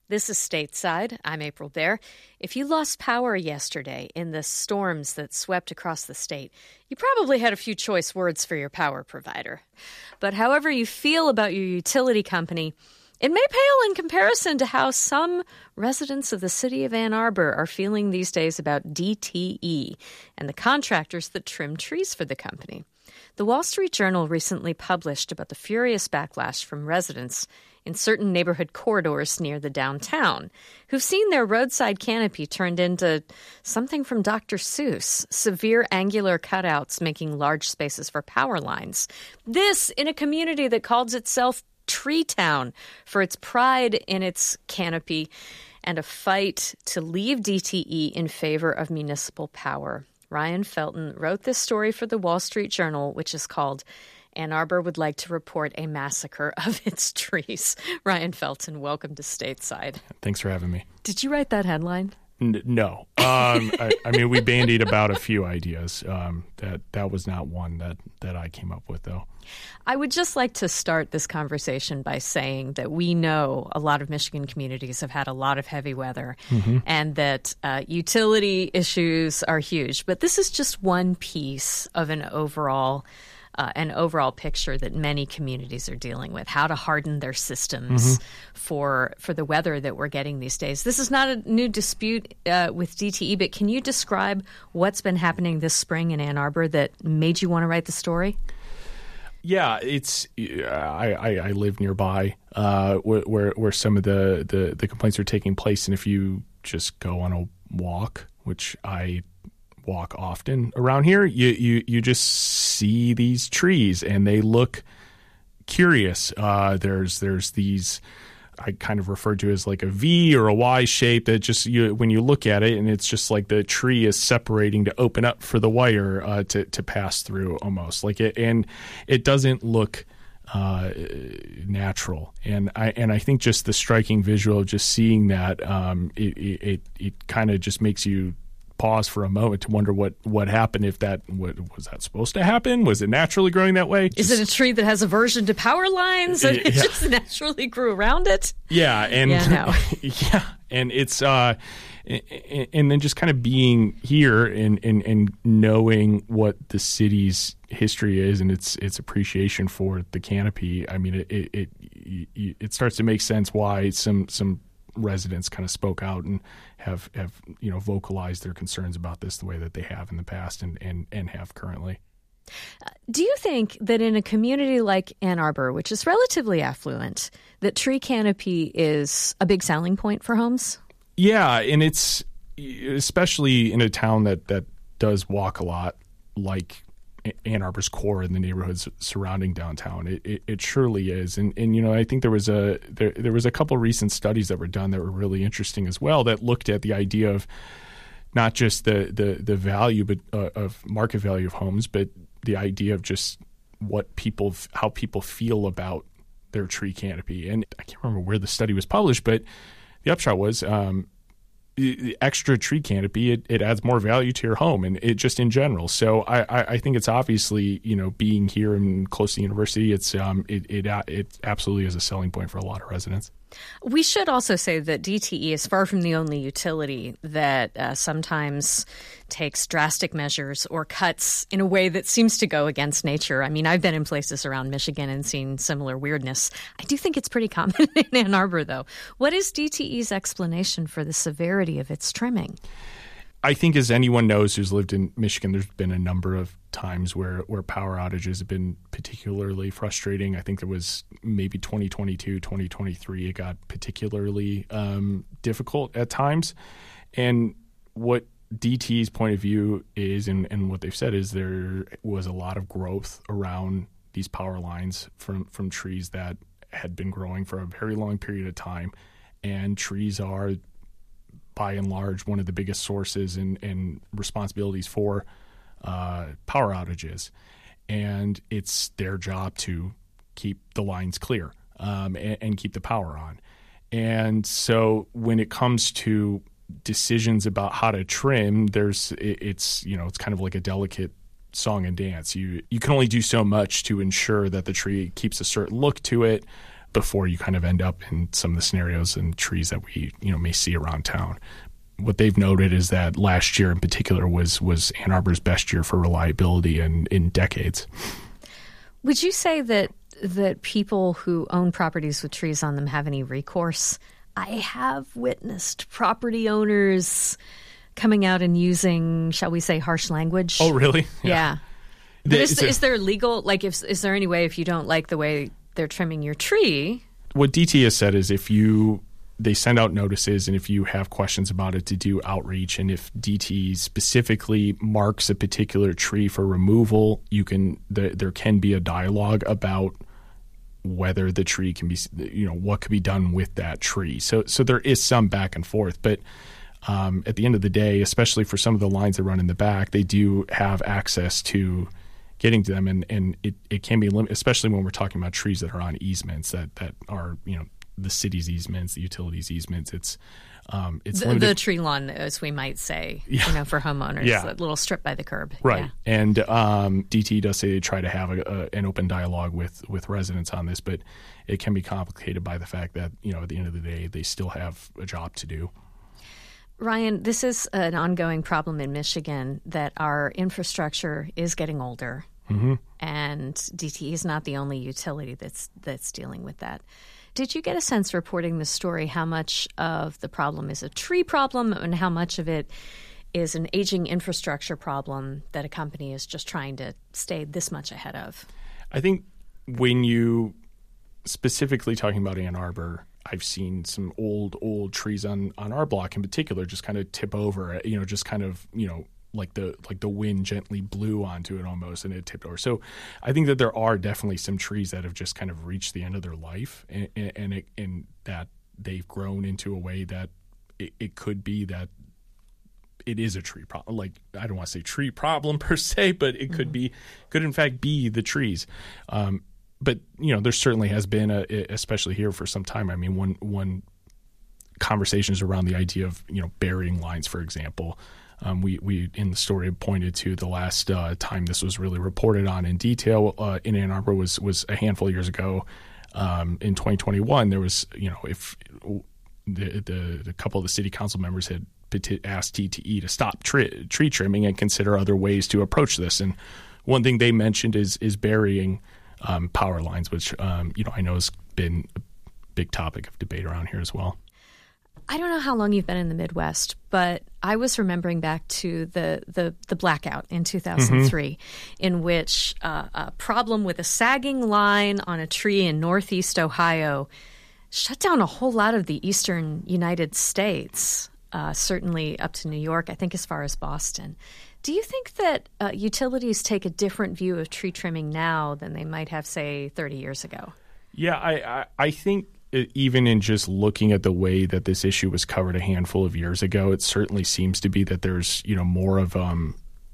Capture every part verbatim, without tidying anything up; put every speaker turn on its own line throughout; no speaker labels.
This is Stateside. I'm April Baer. If you lost power yesterday in the storms that swept across the state, you probably had a few choice words for your power provider. But however you feel about your utility company, it may pale in comparison to how some residents of the city of Ann Arbor are feeling these days about D T E and the contractors that trim trees for the company. The Wall Street Journal recently published about the furious backlash from residents in certain neighborhood corridors near the downtown, who've seen their roadside canopy turned into something from Doctor Seuss, severe angular cutouts making large spaces for power lines. This in a community that calls itself Tree Town for its pride in its canopy and a fight to leave D T E in favor of municipal power. Ryan Felton wrote this story for the Wall Street Journal, which is called Ann Arbor Would Like to Report a Massacre of Its Trees. Ryan Felton, welcome to Stateside.
Thanks for having me.
Did you write that headline?
N- no. Um, I, I mean, we bandied about a few ideas. Um, that that was not one that, that I came up with, though.
I would just like to start this conversation by saying that we know a lot of Michigan communities have had a lot of heavy weather mm-hmm. and that uh, utility issues are huge. But this is just one piece of an overall Uh, an overall picture that many communities are dealing with, how to harden their systems mm-hmm. for for the weather that we're getting these days. This is not a new dispute uh, with D T E, but can you describe what's been happening this spring in Ann Arbor that made you want to write the story?
Yeah, it's I, I, I live nearby uh, where where some of the, the, the complaints are taking place, and if you just go on a walk, which I walk often around here, you, you you just see these trees and they look curious. Uh, there's there's these I kind of refer to as like a V or a Y shape that just you when you look at it and it's just like the tree is separating to open up for the wire uh, to to pass through almost like it, and it doesn't look uh, natural. And I and I think just the striking visual of just seeing that um, it it it kind of just makes you pause for a moment to wonder what, what happened. If that what, was that supposed to happen? Was it naturally growing that way?
Just, Is it a tree that has aversion to power lines and it, it yeah. just naturally grew around it?
Yeah, and
yeah, no.
yeah, and it's uh, and then just kind of being here and, and and knowing what the city's history is and its its appreciation for the canopy. I mean, it it it, it starts to make sense why some some. residents kind of spoke out and have, have you know vocalized their concerns about this the way that they have in the past and, and, and have currently.
Uh, do you think that in a community like Ann Arbor, which is relatively affluent, that tree canopy is a big selling point for homes? Yeah,
and it's especially in a town that, that does walk a lot like Ann Arbor's core in the neighborhoods surrounding downtown. It, it, it surely is. And, and, you know, I think there was a there, there was a couple recent studies that were done that were really interesting as well that looked at the idea of not just the, the, the value but uh, of market value of homes, but the idea of just what people, how people feel about their tree canopy. And I can't remember where the study was published, but the upshot was um, the extra tree canopy, it, it adds more value to your home and it just in general. So I, I, I think it's obviously, you know, being here and close to the university, it's um, it, it, it absolutely is a selling point for a lot of residents.
We should also say that D T E is far from the only utility that uh, sometimes takes drastic measures or cuts in a way that seems to go against nature. I mean, I've been in places around Michigan and seen similar weirdness. I do think it's pretty common in Ann Arbor, though. What is D T E's explanation for the severity of its trimming?
I think as anyone knows who's lived in Michigan, there's been a number of times where, where power outages have been particularly frustrating. I think there was maybe twenty twenty-two, twenty twenty-three, it got particularly um, difficult at times. And what D T's point of view is, and, and what they've said is there was a lot of growth around these power lines from, from trees that had been growing for a very long period of time. And trees are, by and large, one of the biggest sources and, and responsibilities for uh, power outages. And it's their job to keep the lines clear um, and, and keep the power on. And so when it comes to decisions about how to trim, there's it, it's, you know, it's kind of like a delicate song and dance. You you can only do so much to ensure that the tree keeps a certain look to it before you kind of end up in some of the scenarios and trees that we, you know, may see around town. What they've noted is that last year in particular was was Ann Arbor's best year for reliability in, in decades.
Would you say that that people who own properties with trees on them have any recourse? I have witnessed property owners coming out and using, shall we say, harsh language.
Oh, really?
Yeah. yeah. But
The,
is,
is, there,
is there legal, like, if, is there any way if you don't like the way they're trimming your tree?
What D T has said is if you, they send out notices, and if you have questions about it, to do outreach. And if D T specifically marks a particular tree for removal, you can, there, there can be a dialogue about whether the tree can be, you know, what could be done with that tree. So, so there is some back and forth, but um, at the end of the day, especially for some of the lines that run in the back, they do have access to getting to them, and, and it, it can be limited, especially when we're talking about trees that are on easements that, that are, you know, the city's easements, the utilities easements. It's um, it's
the, the tree lawn, as we might say, yeah. you know, for homeowners,
yeah.
that little strip by the curb.
Right.
Yeah.
And um, D T does say they try to have a, a, an open dialogue with, with residents on this, but it can be complicated by the fact that, you know, at the end of the day, they still have a job to do.
Ryan, this is an ongoing problem in Michigan that our infrastructure is getting older,
mm-hmm.
and D T E is not the only utility that's that's dealing with that. Did you get a sense reporting the story how much of the problem is a tree problem and how much of it is an aging infrastructure problem that a company is just trying to stay this much ahead of?
I think when you specifically talking about Ann Arbor, I've seen some old, old trees on, on our block in particular just kind of tip over, you know, just kind of, you know, like the like the wind gently blew onto it almost and it tipped over. So I think that there are definitely some trees that have just kind of reached the end of their life, and and, it, and that they've grown into a way that it, it could be that it is a tree problem. Like, I don't want to say tree problem per se, but it could mm-hmm. be, could in fact be the trees. Um, but, you know, there certainly has been, a, especially here for some time. I mean, one one conversations around the idea of, you know, burying lines, for example. Um, we, we in the story pointed to the last uh, time this was really reported on in detail uh, in Ann Arbor was was a handful of years ago. Um, in twenty twenty-one, there was, you know, if the, the, the couple of the city council members had peti- asked T T E to stop tree, tree trimming and consider other ways to approach this. And one thing they mentioned is is burying um, power lines, which, um, you know, I know has been a big topic of debate around here as well.
I don't know how long you've been in the Midwest, but I was remembering back to the, the, the blackout in two thousand three, mm-hmm. in which uh, a problem with a sagging line on a tree in northeast Ohio shut down a whole lot of the eastern United States, uh, certainly up to New York, I think as far as Boston. Do you think that uh, utilities take a different view of tree trimming now than they might have, say, thirty years ago?
Yeah, I, I, I think it, even in just looking at the way that this issue was covered a handful of years ago, it certainly seems to be that there's, you know, more of um,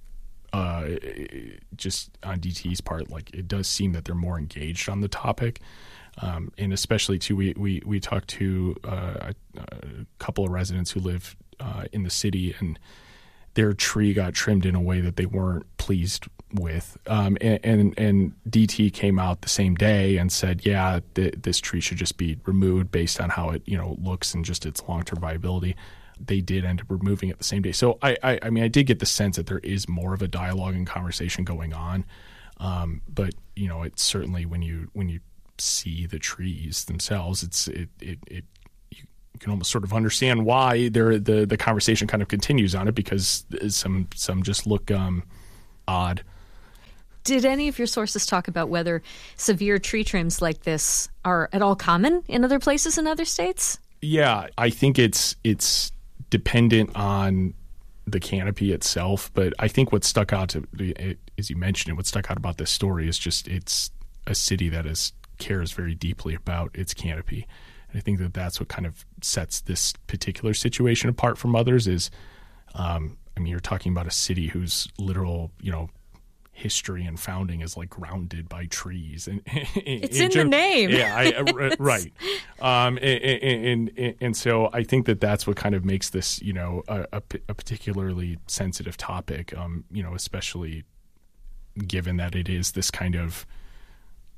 uh, just on D T E's part, like it does seem that they're more engaged on the topic. Um, and especially, too, we, we, we talked to uh, a couple of residents who live uh, in the city, and their tree got trimmed in a way that they weren't pleased with. Um, and, and, and D T came out the same day and said, yeah, th- this tree should just be removed based on how it, you know, looks and just its long-term viability. They did end up removing it the same day. So, I, I, I mean, I did get the sense that there is more of a dialogue and conversation going on. Um, but, you know, it's certainly when you when you see the trees themselves, it's it it, it you can almost sort of understand why there the the conversation kind of continues on it, because some some just look um, odd.
Did any of your sources talk about whether severe tree trims like this are at all common in other places in other states?
Yeah, I think it's it's dependent on the canopy itself, but I think what stuck out to, as you mentioned, what stuck out about this story is just it's a city that is cares very deeply about its canopy. And I think that that's what kind of sets this particular situation apart from others is, um, I mean, you're talking about a city whose literal, you know, history and founding is like grounded by trees. And
it's in, in the name.
Yeah, I, right. Um, and, and, and, and so I think that that's what kind of makes this, you know, a, a, a particularly sensitive topic, um, you know, especially given that it is this kind of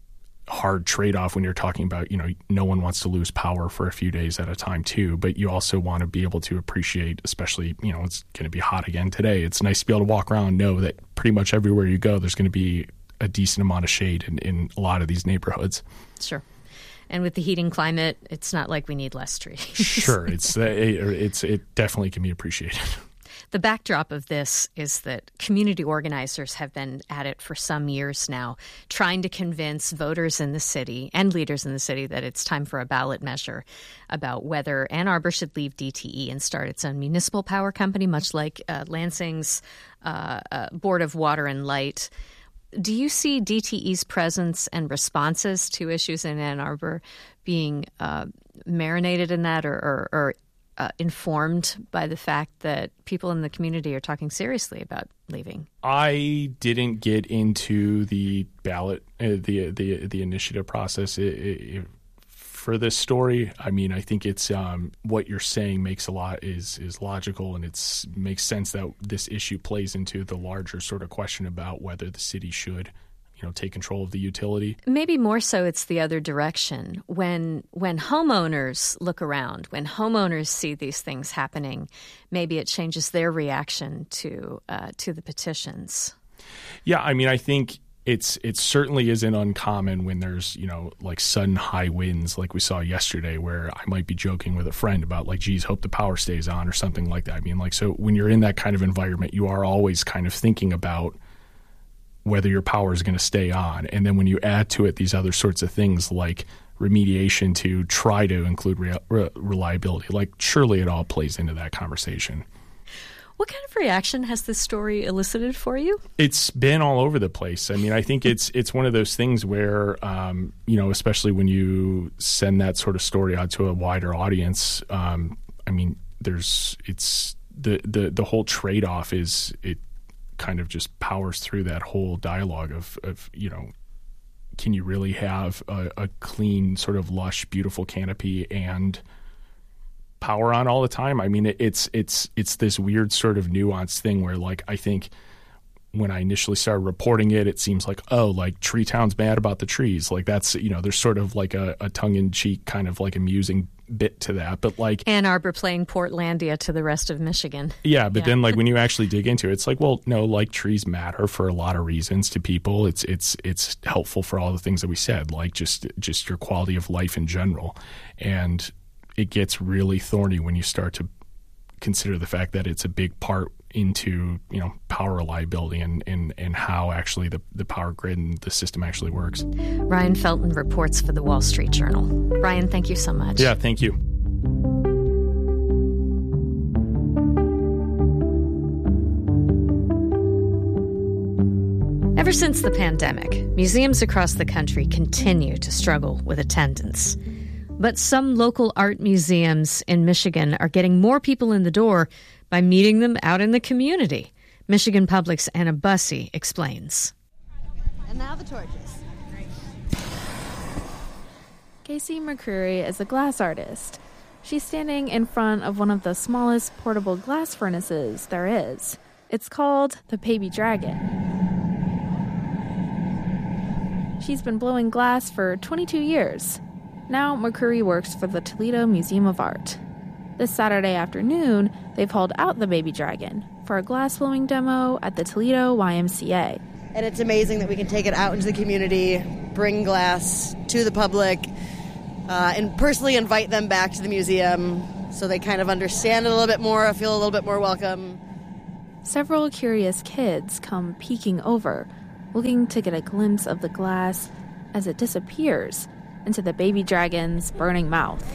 hard trade-off when you're talking about, you know, no one wants to lose power for a few days at a time too, but you also want to be able to appreciate, especially, you know, it's going to be hot again today. It's nice to be able to walk around and know that pretty much everywhere you go, there's going to be a decent amount of shade in, in a lot of these neighborhoods.
Sure. And with the heating climate, it's not like we need less trees.
Sure. It's, it's, it definitely can be appreciated.
The backdrop of this is that community organizers have been at it for some years now, trying to convince voters in the city and leaders in the city that it's time for a ballot measure about whether Ann Arbor should leave D T E and start its own municipal power company, much like uh, Lansing's uh, uh, Board of Water and Light. Do you see D T E's presence and responses to issues in Ann Arbor being uh, marinated in that or, or, or Uh, informed by the fact that people in the community are talking seriously about leaving?
I didn't get into the ballot, uh, the the the initiative process it, it, it, for this story. I mean, I think it's um, what you're saying makes a lot is is logical, and it's makes sense that this issue plays into the larger sort of question about whether the city should, you know, take control of the utility. Maybe
more so it's the other direction. When when homeowners look around, when homeowners see these things happening, maybe it changes their reaction to uh, to the petitions.
Yeah, I mean, I think it's it certainly isn't uncommon when there's, you know, like sudden high winds like we saw yesterday, where I might be joking with a friend about like, geez, hope the power stays on or something like that. I mean, like, so when you're in that kind of environment, you are always kind of thinking about whether your power is going to stay on. And then when you add to it these other sorts of things like remediation to try to include re- re- reliability, like surely it all plays into that conversation.
What kind of reaction has this story elicited for you?
It's been all over the place. I mean, I think it's it's one of those things where, um, you know, especially when you send that sort of story out to a wider audience, um, I mean, there's it's the, the, the whole trade-off is it kind of just powers through that whole dialogue of, of you know, can you really have a, a clean, sort of lush, beautiful canopy and power on all the time? I mean, it, it's it's it's this weird sort of nuanced thing where, like, I think when I initially started reporting it, it seems like, oh, like Tree Town's mad about the trees. Like that's, you know, there's sort of like a, a tongue-in-cheek kind of like amusing bit to that. But like
Ann Arbor playing Portlandia to the rest of Michigan.
Yeah, but yeah. Then like when you actually dig into it, it's like, well, no, like trees matter for a lot of reasons to people. It's it's it's helpful for all the things that we said, like just just your quality of life in general. And it gets really thorny when you start to consider the fact that it's a big part into, you know, power reliability and, and, and how actually the, the power grid and the system actually works.
Ryan Felton reports for the Wall Street Journal. Ryan, thank you so much.
Yeah, thank you.
Ever since the pandemic, museums across the country continue to struggle with attendance. But some local art museums in Michigan are getting more people in the door by meeting them out in the community. Michigan Public's Anna Bussey explains.
And now the torches.
Casey McCreary is a glass artist. She's standing in front of one of the smallest portable glass furnaces there is. It's called the Baby Dragon. She's been blowing glass for twenty-two years. Now McCreary works for the Toledo Museum of Art. This Saturday afternoon, they've hauled out the Baby Dragon for a glass blowing demo at the Toledo Y M C A.
And it's amazing that we can take it out into the community, bring glass to the public, uh, and personally invite them back to the museum so they kind of understand it a little bit more, feel a little bit more welcome.
Several curious kids come peeking over, looking to get a glimpse of the glass as it disappears into the Baby Dragon's burning mouth.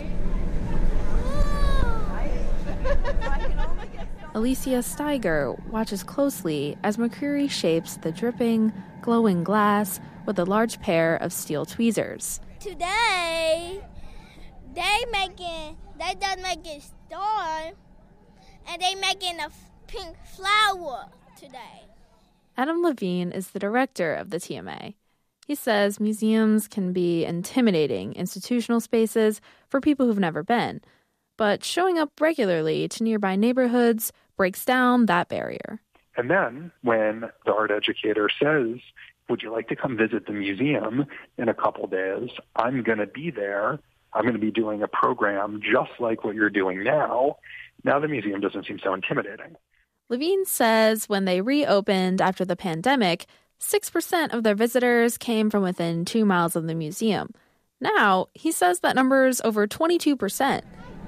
Alicia Steiger watches closely as McCreary shapes the dripping, glowing glass with a large pair of steel tweezers.
Today, they making, they done making star, and they making a pink flower today.
Adam Levine is the director of the T M A. He says museums can be intimidating institutional spaces for people who've never been, but showing up regularly to nearby neighborhoods breaks down that barrier.
And then when the art educator says, would you like to come visit the museum in a couple days? I'm going to be there. I'm going to be doing a program just like what you're doing now. Now the museum doesn't seem so intimidating.
Levine says when they reopened after the pandemic, six percent of their visitors came from within two miles of the museum. Now, he says that number is over twenty-two percent.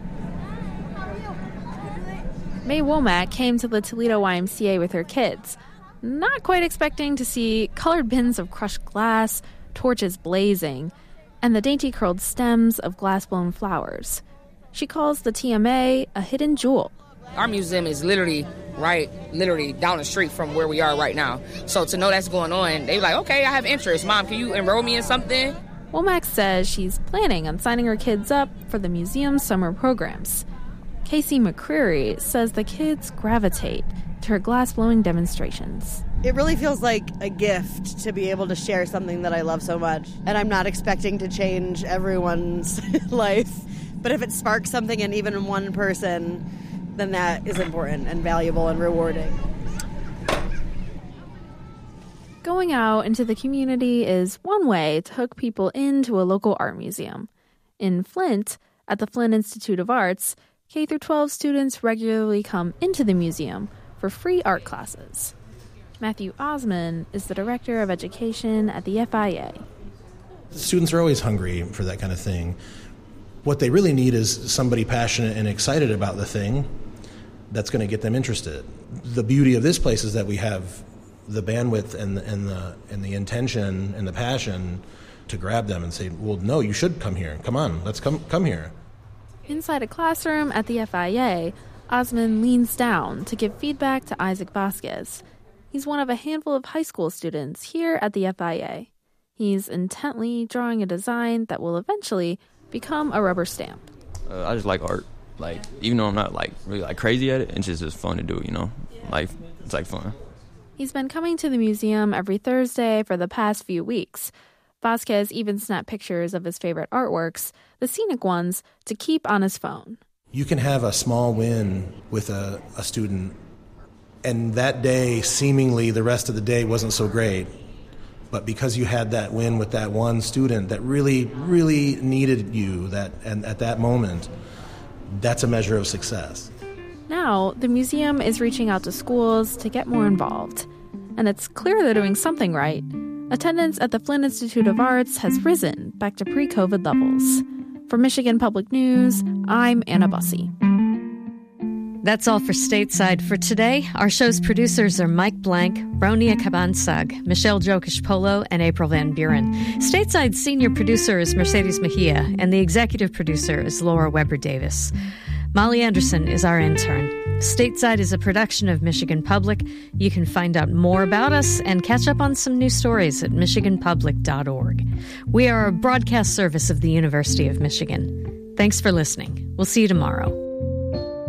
Mae Womack came to the Toledo Y M C A with her kids, not quite expecting to see colored bins of crushed glass, torches blazing, and the dainty curled stems of glass-blown flowers. She calls the T M A a hidden jewel.
Our museum is literally right, literally down the street from where we are right now. So to know that's going on, they're like, okay, I have interest. Mom, can you enroll me in something?
Womack says she's planning on signing her kids up for the museum's summer programs. Casey McCreary says the kids gravitate to her glass-blowing demonstrations.
It really feels like a gift to be able to share something that I love so much. And I'm not expecting to change everyone's life. But if it sparks something in even one person, then that is important and valuable and rewarding.
Going out into the community is one way to hook people into a local art museum. In Flint, at the Flint Institute of Arts, K through twelve students regularly come into the museum for free art classes. Matthew Osman is the director of education at the F I A.
Students are always hungry for that kind of thing. What they really need is somebody passionate and excited about the thing that's going to get them interested. The beauty of this place is that we have the bandwidth and the, and the and the intention and the passion to grab them and say, well, no, you should come here. Come on, let's come come here.
Inside a classroom at the F I A, Osman leans down to give feedback to Isaac Vasquez. He's one of a handful of high school students here at the F I A. He's intently drawing a design that will eventually become a rubber stamp.
Uh, I just like art. Like, even though I'm not like really like crazy at it, it's just, just fun to do, you know? Like, it's like fun.
He's been coming to the museum every Thursday for the past few weeks. Vasquez even snapped pictures of his favorite artworks, the scenic ones, to keep on his phone.
You can have a small win with a, a student, and that day, seemingly the rest of the day wasn't so great. But because you had that win with that one student that really, really needed you that and at that moment, that's a measure of success.
Now, the museum is reaching out to schools to get more involved. And it's clear they're doing something right. Attendance at the Flint Institute of Arts has risen back to pre-COVID levels. For Michigan Public News, I'm Anna Bussey.
That's all for Stateside for today. Our show's producers are Mike Blank, Ronia Cabansag, Michelle Jokish-Polo, and April Van Buren. Stateside's senior producer is Mercedes Mejia, and the executive producer is Laura Weber-Davis. Molly Anderson is our intern. Stateside is a production of Michigan Public. You can find out more about us and catch up on some new stories at michigan public dot org. We are a broadcast service of the University of Michigan. Thanks for listening. We'll see you tomorrow.